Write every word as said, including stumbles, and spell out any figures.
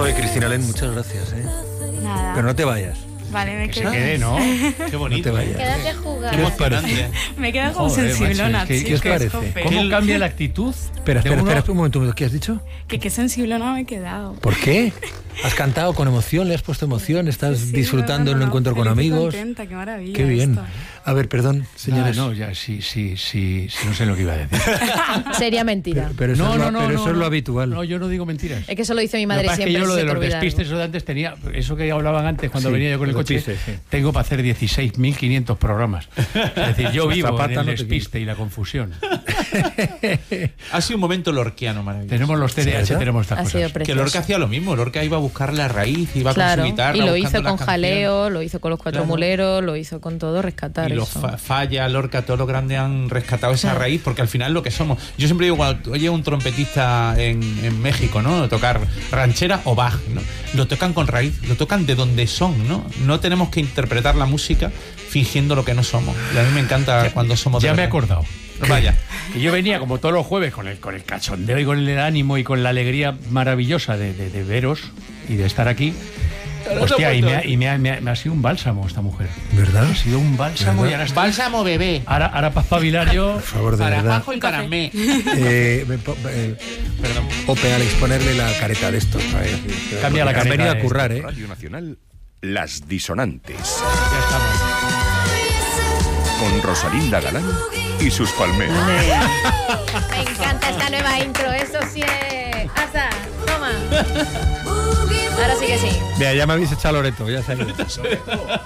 Oye, Cristina Len, muchas gracias, ¿eh? Nada. Pero no te vayas. Vale, me Que quedo. se quede, ¿no? Qué bonito. No te vayas. Quédate a jugar. ¿Qué os parece? Me quedo como Joder, sensiblona, macho, es que- ¿qué os chicos, parece? jope. ¿Cómo cambia la actitud? Espera, de espera, uno? espera, un momento, un momento. ¿Qué has dicho? Que qué sensiblona me he quedado. ¿Por qué? ¿Has cantado con emoción? ¿Le has puesto emoción? ¿Estás Sí, sí, disfrutando no, no, en un no, encuentro con feliz y amigos? contenta, qué maravilla. Qué bien. esto. A ver, perdón, señores. Ah, no, ya, sí, sí, sí, sí, no sé lo que iba a decir. Sería mentira. Pero, pero eso, no, es, lo, no, no, pero no, eso es lo no. habitual. No, yo no digo mentiras. Es que eso lo hizo mi Lo madre que pasa es que siempre. yo lo de se te los olvida algo. despistes eso de antes tenía, eso que hablaban antes cuando Sí, venía yo con el los coche, despistes, sí. tengo para hacer dieciséis mil quinientos programas. Es decir, yo Nuestra vivo en pata el no te despiste y la confusión. Ha sido un momento lorquiano maravilloso. Tenemos los T D A H, ¿Verdad? tenemos estas Ha cosas. sido Que precioso. Lorca hacía lo mismo. Lorca iba a buscar la raíz, iba Claro, con su guitarra. y lo buscando hizo las con canciones. jaleo, lo hizo con los cuatro Claro. muleros, lo hizo con todo, rescatar Y los eso. fa- Falla, Lorca, todos los grandes han rescatado esa raíz, porque al final lo que somos. Yo siempre digo, cuando oye un trompetista en, en México, ¿no? Tocar ranchera o Bach, ¿no? Lo tocan con raíz, lo tocan de donde son, ¿no? No tenemos que interpretar la música fingiendo lo que no somos. Y a mí me encanta cuando somos de Ya me he verdad. acordado. Vaya. Que yo venía como todos los jueves con el, con el cachondeo y con el ánimo y con la alegría maravillosa de, de, de veros y de estar aquí. Hostia, y, me ha, y me, ha, me, ha, me ha sido un bálsamo esta mujer. ¿Verdad? Ha sido un bálsamo ¿Verdad? y ahora estoy- Bálsamo bebé. Ahora, ahora para espabilar yo. Por favor, de Para verdad. Juanjo y para mí. Eh, me po- eh, Perdón. Ope, Alex, ponerle la careta de esto. A ver, Cambia la Han careta venido a de- currar, ¿eh? Radio Nacional, Las Disonantes, Ya estamos. con Rosalinda Galán y sus palmeras. Me encanta esta nueva intro, eso sí es. Asa, toma. Ahora sí que sí. Vea, ya me habéis echado Loreto, ya sé.